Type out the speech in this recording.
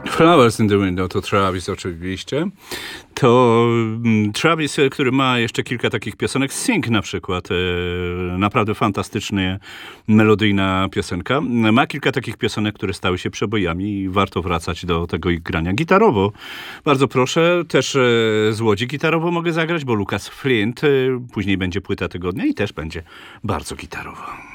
Flowers in the Window to Travis oczywiście. To Travis, który ma jeszcze kilka takich piosenek. Sing na przykład. Naprawdę fantastycznie melodyjna piosenka. Ma kilka takich piosenek, które stały się przebojami i warto wracać do tego ich grania gitarowo. Bardzo proszę. Też z Łodzi gitarowo mogę zagrać, bo Lucas Flint. Później będzie płyta tygodnia i też będzie bardzo gitarowo.